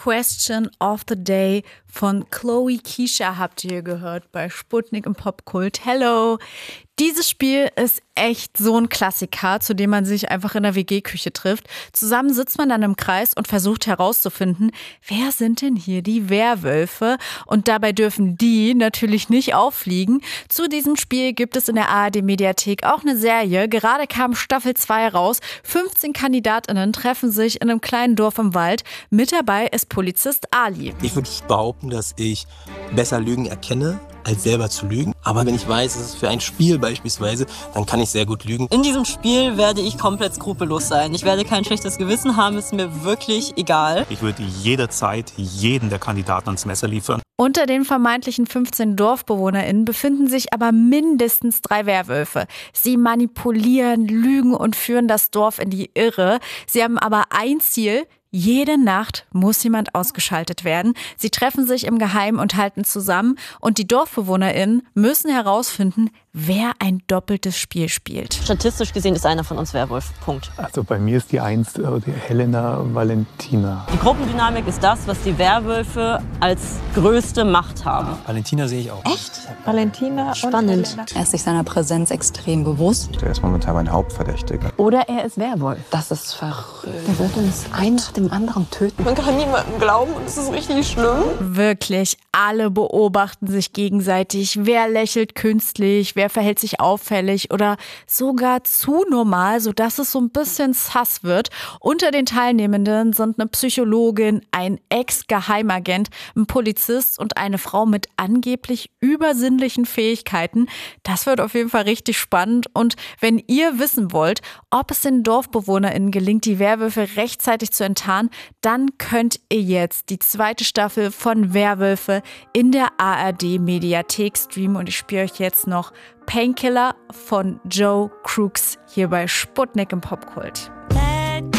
Question of the Day von Chloe Keisha habt ihr gehört bei Sputnik im Popkult. Hello! Dieses Spiel ist echt so ein Klassiker, zu dem man sich einfach in der WG-Küche trifft. Zusammen sitzt man dann im Kreis und versucht herauszufinden, wer sind denn hier die Werwölfe? Und dabei dürfen die natürlich nicht auffliegen. Zu diesem Spiel gibt es in der ARD-Mediathek auch eine Serie. Gerade kam Staffel 2 raus. 15 KandidatInnen treffen sich in einem kleinen Dorf im Wald. Mit dabei ist Polizist Ali. Ich würde behaupten, dass ich besser Lügen erkenne, als selber zu lügen. Aber wenn ich weiß, es ist für ein Spiel beispielsweise, dann kann ich sehr gut lügen. In diesem Spiel werde ich komplett skrupellos sein. Ich werde kein schlechtes Gewissen haben, ist mir wirklich egal. Ich würde jederzeit jeden der Kandidaten ans Messer liefern. Unter den vermeintlichen 15 DorfbewohnerInnen befinden sich aber mindestens 3 Werwölfe. Sie manipulieren, lügen und führen das Dorf in die Irre. Sie haben aber ein Ziel: jede Nacht muss jemand ausgeschaltet werden. Sie treffen sich im Geheimen und halten zusammen. Und die DorfbewohnerInnen müssen herausfinden, wer ein doppeltes Spiel spielt. Statistisch gesehen ist einer von uns Werwolf. Punkt. Also bei mir ist die 1, die Helena Valentina. Die Gruppendynamik ist das, was die Werwölfe als größte Macht haben. Valentina sehe ich auch. Echt? Valentina spannend. Er ist sich seiner Präsenz extrem bewusst. Der ist momentan mein Hauptverdächtiger. Oder er ist Werwolf. Das ist verrückt. Der wird uns einen nach dem anderen töten. Man kann niemandem glauben und es ist richtig schlimm. Wirklich, alle beobachten sich gegenseitig. Wer lächelt künstlich, wer verhält sich auffällig oder sogar zu normal, sodass es so ein bisschen sus wird. Unter den Teilnehmenden sind eine Psychologin, ein Ex-Geheimagent, ein Polizist und eine Frau mit angeblich übersinnlichen Fähigkeiten. Das wird auf jeden Fall richtig spannend. Und wenn ihr wissen wollt, ob es den DorfbewohnerInnen gelingt, die Werwölfe rechtzeitig zu enttarnen, dann könnt ihr jetzt die 2. Staffel von Werwölfe in der ARD-Mediathek streamen. Und ich spiele euch jetzt noch Painkiller von Joe Crooks hier bei Sputnik im Popkult.